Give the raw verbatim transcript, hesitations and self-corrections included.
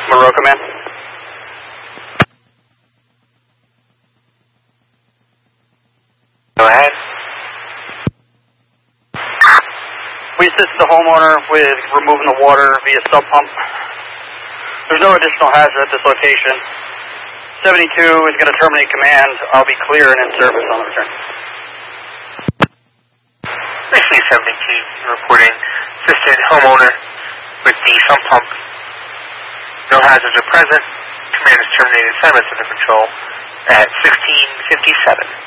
Monroe Command. Go ahead. We assist the homeowner with removing the water via sub pump. There's no additional hazard at this location. seventy-two is going to terminate command. I'll be clear and in service on the return. Basically seventy-two, reporting assisted homeowner with the sump pump. No hazards are present. Command is terminated assignments under control at sixteen fifty-seven.